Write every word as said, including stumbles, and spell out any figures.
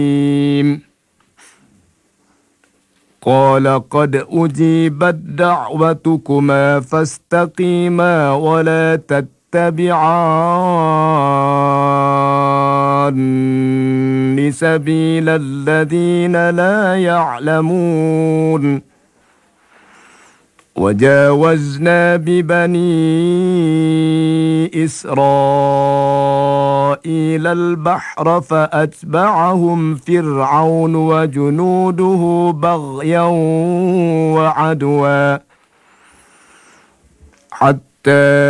قال قد أجيبت دعوتكما فاستقيما ولا تتبعان سبيل الذين لا يعلمون. وجاوزنا ببني إسرائيل البحر فأتبعهم فرعون وجنوده بغيا وعدوا حتى